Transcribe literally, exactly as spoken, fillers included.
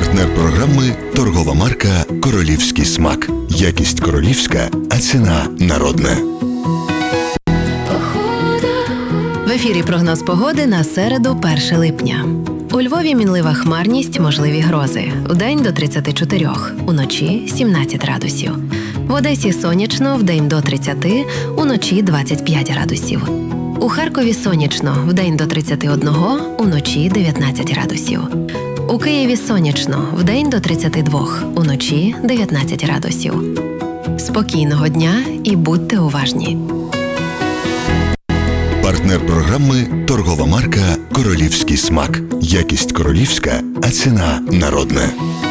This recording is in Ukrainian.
Партнер програми – торгова марка «Королівський смак». Якість королівська, а ціна народна. В ефірі прогноз погоди на середу, перше липня. У Львові мінлива хмарність, можливі грози. Вдень до тридцяти чотирьох, уночі сімнадцять градусів. В Одесі сонячно, вдень до тридцяти, уночі двадцять п'ять градусів. У Харкові сонячно, вдень до тридцяти одного, уночі дев'ятнадцять градусів. У Києві сонячно, вдень до тридцяти двох, уночі дев'ятнадцять градусів. Спокійного дня і будьте уважні. Партнер програми – торгова марка «Королівський смак». Якість королівська, а ціна народна.